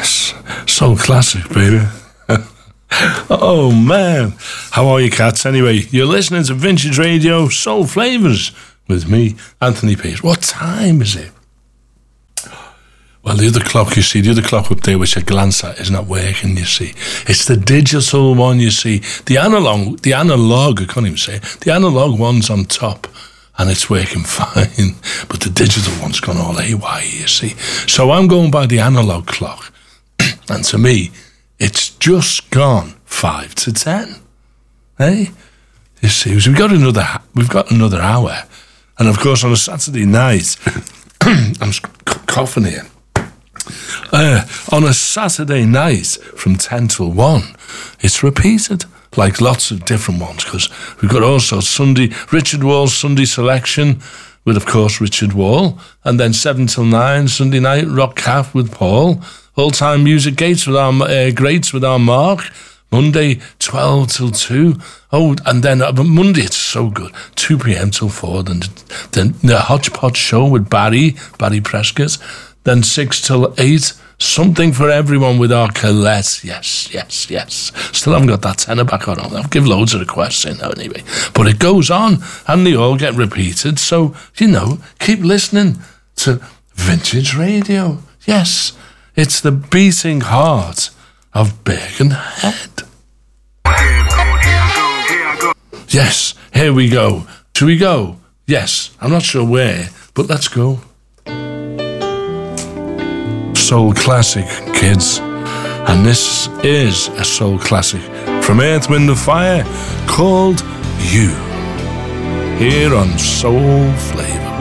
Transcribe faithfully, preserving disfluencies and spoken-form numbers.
Yes, Soul Classic, baby. Oh, man. How are you, cats? Anyway, you're listening to Vintage Radio Soul Flavours with me, Anthony Pearce. What time is it? Well, the other clock, you see, the other clock up there, which I glance at, is not working, you see. It's the digital one, you see. The analog, the analog, I can't even say it. The analog one's on top, and it's working fine. But the digital one's gone all A Y, you see. So I'm going by the analog clock. And to me, it's just gone five to ten. Hey? You see, we've got another, we've got another hour. And of course, on a Saturday night, I'm coughing here. Uh, on a Saturday night from ten till one, it's repeated, like lots of different ones, because we've got also Sunday, Richard Wall's Sunday Selection with, of course, Richard Wall, and then seven till nine, Sunday night, Rock Caf with Paul, All-Time Music Gates with our, uh, Greats with our Mark, Monday, twelve till two, oh, and then uh, Monday, it's so good, two p.m. till four, then the, then the Hodgepodge Show with Barry, Barry Prescott, then six till eight, Something for Everyone with our Colette. Yes, yes, yes. Still haven't got that tenor back on. I'll give loads of requests in anyway. But it goes on, and they all get repeated. So, you know, keep listening to Vintage Radio. Yes, it's the beating heart of Birkenhead. Yes, here we go. Should we go? Yes, I'm not sure where, but let's go. Soul classic, kids. And this is a soul classic from Earth, Wind and Fire called You, here on Soul Flavours.